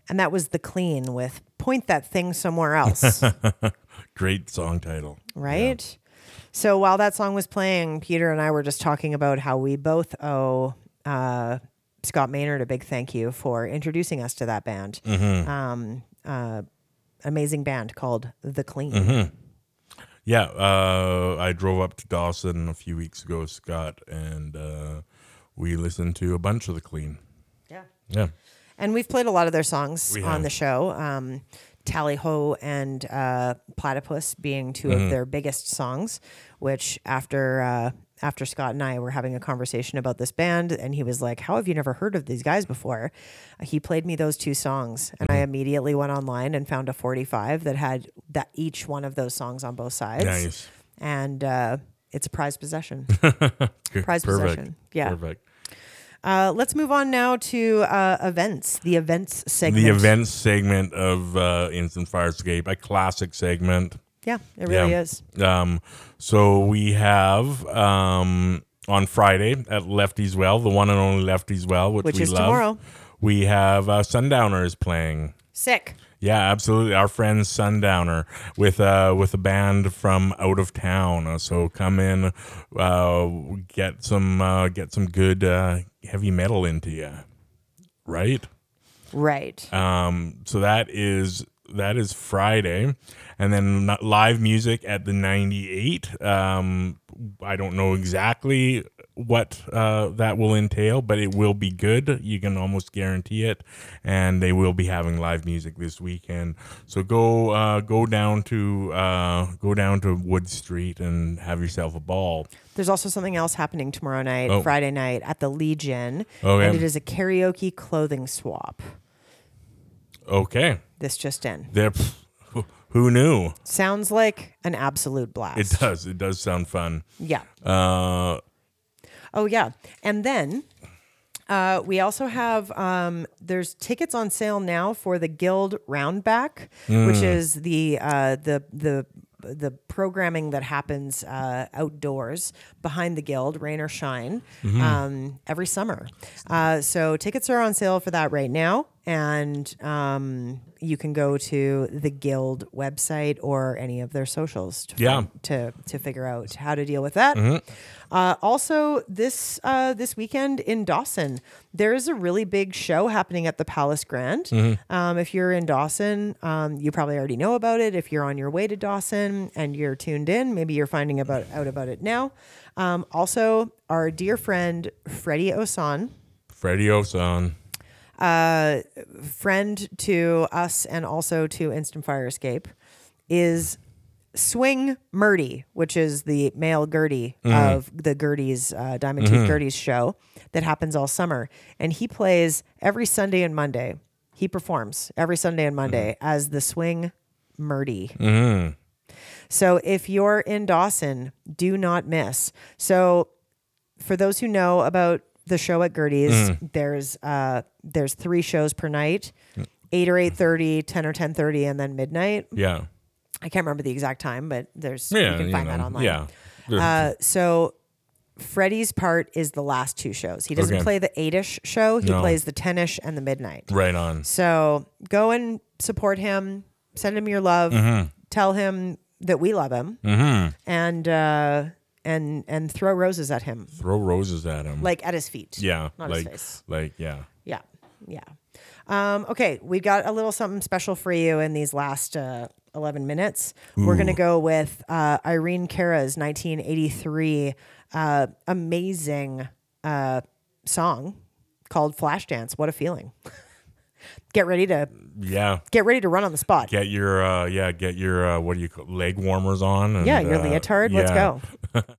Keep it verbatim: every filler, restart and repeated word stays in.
And that was The Clean with Point That Thing Somewhere Else. Great song title. Right? Yeah. So while that song was playing, Peter and I were just talking about how we both owe uh, Scott Maynard a big thank you for introducing us to that band. Mm-hmm. Um, uh, amazing band called The Clean. Mm-hmm. Yeah, uh, I drove up to Dawson a few weeks ago, Scott, and uh, we listened to a bunch of The Clean. Yeah. Yeah. And we've played a lot of their songs We on have. the show. Um, Tally Ho and uh, Platypus being two Mm-hmm. of their biggest songs, which after uh, after Scott and I were having a conversation about this band, and he was like, how have you never heard of these guys before? Uh, he played me those two songs, and Mm-hmm. I immediately went online and found a forty-five that had that each one of those songs on both sides. Nice. And uh, it's a prized possession. Good. Prized Perfect. possession. Yeah. Perfect. Uh, let's move on now to uh, events, the events segment. The events segment of uh, Instant Fire Escape, a classic segment. Yeah, it really Yeah. is. Um, so we have um, on Friday at Lefty's Well, the one and only Lefty's Well, which, Which we is love. tomorrow. We have uh, Sundowners playing. Sick. Yeah, absolutely. Our friend Sundowner with uh with a band from out of town. Uh, so come in, uh, get some uh, get some good uh, heavy metal into you, right? Right. Um, so that is that is Friday, and then n- live music at the ninety-eight. Um, I don't know exactly what uh, that will entail, but it will be good. You can almost guarantee it, and they will be having live music this weekend. So go uh, go down to uh, go down to Wood Street and have yourself a ball. There's also something else happening tomorrow night, Oh. Friday night at the Legion, Okay. and it is a karaoke clothing swap. Okay, This just in. there. Who knew? Sounds like an absolute blast. It does. It does sound fun. Yeah. Uh, Oh, yeah. And then uh, we also have, um, there's tickets on sale now for the Guild Roundback, which is the, uh, the, the, the programming that happens uh, outdoors behind the Guild, rain or shine, um, every summer. Uh, so tickets are on sale for that right now. And um, you can go to the Guild website or any of their socials to, Yeah. find, to, to figure out how to deal with that. Uh, also, this uh, this weekend in Dawson, there is a really big show happening at the Palace Grand. Um, if you're in Dawson, um, you probably already know about it. If you're on your way to Dawson and you're tuned in, maybe you're finding about out about it now. Um, also, our dear friend Freddie Osan, Freddie Osan. uh, friend to us and also to Instant Fire Escape, is Swing Murdy, which is the male Gertie of the Gertie's, uh, Diamond Tooth Gertie's show that happens all summer. And he plays every Sunday and Monday. He performs every Sunday and Monday as the Swing Murdy. Mm-hmm. So if you're in Dawson, do not miss. So for those who know about the show at Gertie's, there's uh, there's three shows per night, eight or eight thirty, ten or ten thirty, and then midnight. Yeah. I can't remember the exact time, but there's Yeah. you can find that know, online. Yeah. Uh, so Freddie's part is the last two shows. He doesn't Okay. play the eight-ish show. He No. plays the ten-ish and the midnight. right on. So go and support him. Send him your love. Mm-hmm. Tell him that we love him, Mm-hmm. and uh, and and throw roses at him, Throw roses at him. like at his feet. yeah. not like, his face. like, yeah. Yeah, yeah. Um, okay, we got a little something special for you in these last uh, eleven minutes. We're Ooh. gonna go with uh, Irene Cara's nineteen eighty-three uh, amazing uh, song called "Flashdance." What a feeling! Get ready to Yeah. get ready to run on the spot. Get your, uh, yeah, get your, uh, what do you call leg warmers on. And, Yeah, your uh, leotard. Let's yeah. go.